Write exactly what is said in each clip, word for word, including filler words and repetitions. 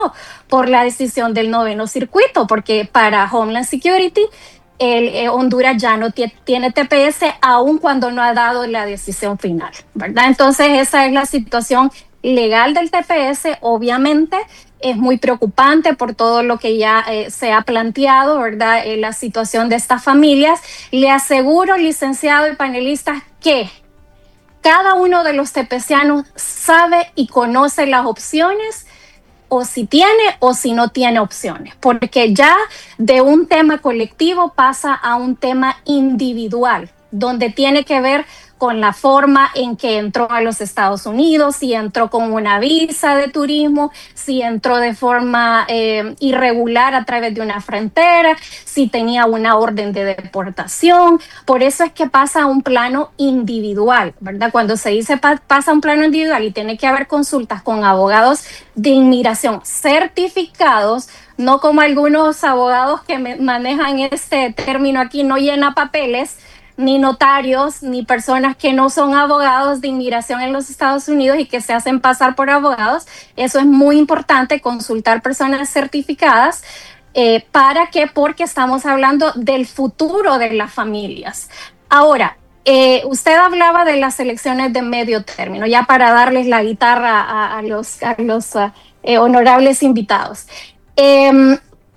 por la decisión del noveno circuito, porque para Homeland Security el, eh, Honduras ya no tiene T P S aun cuando no ha dado la decisión final, ¿verdad? Entonces esa es la situación legal del T P S. Obviamente es muy preocupante por todo lo que ya eh, se ha planteado, ¿verdad? Eh, la situación de estas familias. Le aseguro, licenciado y panelistas, que cada uno de los tepecianos sabe y conoce las opciones, o si tiene o si no tiene opciones, porque ya de un tema colectivo pasa a un tema individual, donde tiene que ver con la forma en que entró a los Estados Unidos, si entró con una visa de turismo, si entró de forma eh, irregular a través de una frontera, si tenía una orden de deportación. Por eso es que pasa a un plano individual, ¿verdad? Cuando se dice pa- pasa a un plano individual y tiene que haber consultas con abogados de inmigración certificados, no como algunos abogados que me manejan este término aquí, no llena papeles, ni notarios, ni personas que no son abogados de inmigración en los Estados Unidos y que se hacen pasar por abogados. Eso es muy importante, consultar personas certificadas. Eh, ¿Para qué? Porque estamos hablando del futuro de las familias. Ahora, eh, usted hablaba de las elecciones de medio término, ya para darles la guitarra a, a los, a los uh, eh, honorables invitados. Eh,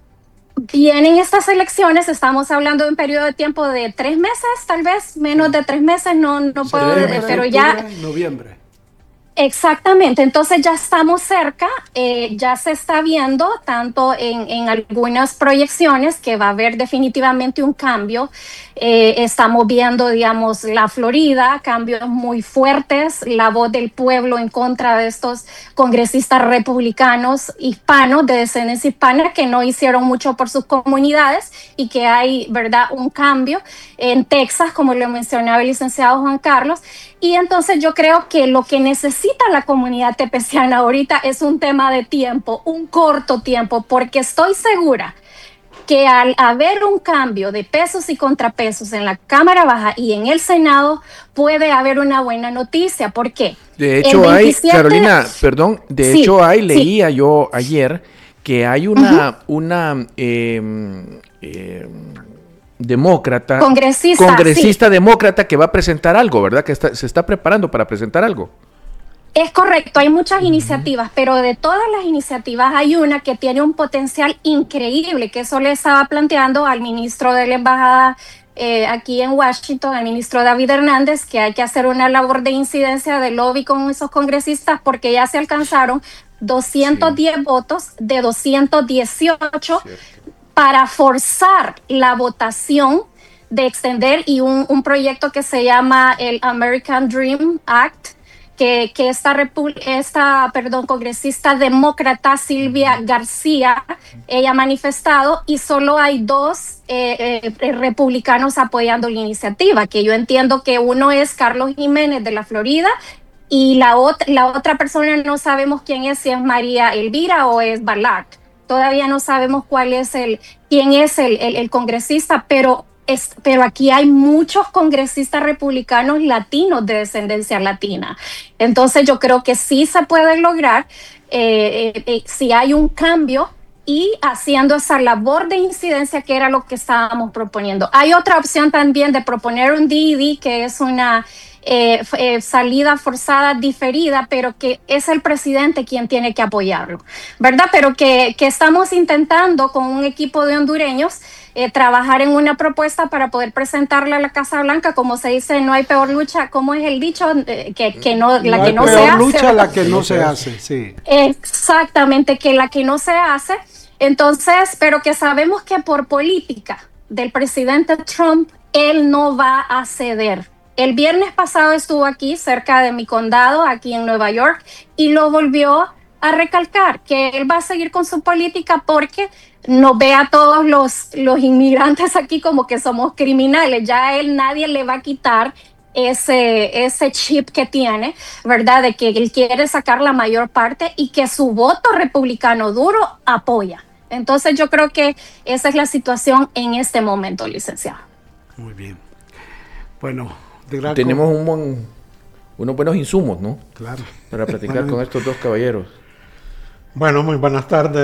Vienen estas elecciones, estamos hablando de un periodo de tiempo de tres meses, tal vez menos de tres meses, no, no puedo, Septiembre, pero ya. octubre, noviembre. Exactamente, entonces ya estamos cerca, eh, ya se está viendo tanto en, en algunas proyecciones que va a haber definitivamente un cambio. Eh, estamos viendo, digamos, la Florida, cambios muy fuertes, la voz del pueblo en contra de estos congresistas republicanos hispanos, de descendencia hispana, que no hicieron mucho por sus comunidades y que hay, ¿verdad?, un cambio. En Texas, como lo mencionaba el licenciado Juan Carlos. Y entonces yo creo que lo que necesita la comunidad tepeciana ahorita es un tema de tiempo, un corto tiempo, porque estoy segura que al haber un cambio de pesos y contrapesos en la Cámara Baja y en el Senado, puede haber una buena noticia. ¿Por qué? De El hecho hay, veintisiete, Carolina, perdón, de sí, hecho hay, sí, leía yo ayer que hay una, uh-huh. una eh, eh, demócrata, congresista, congresista sí. demócrata que va a presentar algo, ¿verdad? Que está, se está preparando para presentar algo. Es correcto, hay muchas uh-huh. iniciativas, pero de todas las iniciativas hay una que tiene un potencial increíble, que eso le estaba planteando al ministro de la Embajada eh, aquí en Washington, al ministro David Hernández, que hay que hacer una labor de incidencia, de lobby con esos congresistas, porque ya se alcanzaron doscientos diez sí. votos de doscientos dieciocho Cierto. Para forzar la votación de extender y un, un proyecto que se llama el American Dream Act, que, que esta, esta perdón, congresista demócrata Silvia García, ella ha manifestado, y solo hay dos eh, eh, republicanos apoyando la iniciativa, que yo entiendo que uno es Carlos Jiménez de la Florida, y la, ot- la otra persona no sabemos quién es, si es María Elvira o es Ballard. Todavía no sabemos cuál es el, quién es el, el, el congresista, pero, es, pero aquí hay muchos congresistas republicanos latinos de descendencia latina. Entonces yo creo que sí se puede lograr eh, eh, eh, si hay un cambio y haciendo esa labor de incidencia que era lo que estábamos proponiendo. Hay otra opción también de proponer un D E D, que es una eh, eh, salida forzada diferida, pero que es el presidente quien tiene que apoyarlo, ¿verdad? Pero que, que estamos intentando con un equipo de hondureños eh, trabajar en una propuesta para poder presentarla a la Casa Blanca. Como se dice, no hay peor lucha, ¿cómo es el dicho? Eh, que, que no, la no que hay no peor se hace. lucha la que no se hace, sí. Exactamente, que la que no se hace. Entonces, pero que sabemos que por política del presidente Trump, él no va a ceder. El viernes pasado estuvo aquí, cerca de mi condado, aquí en Nueva York, y lo volvió a recalcar, que él va a seguir con su política porque no ve a todos los, los inmigrantes aquí como que somos criminales. Ya a él nadie le va a quitar ese, ese chip que tiene, ¿verdad? De que él quiere sacar la mayor parte y que su voto republicano duro apoya. Entonces yo creo que esa es la situación en este momento, licenciado. Muy bien. Bueno, de Graco, tenemos un buen, unos buenos insumos, ¿no? Claro. Para platicar bueno, con estos dos caballeros. Bueno, muy buenas tardes.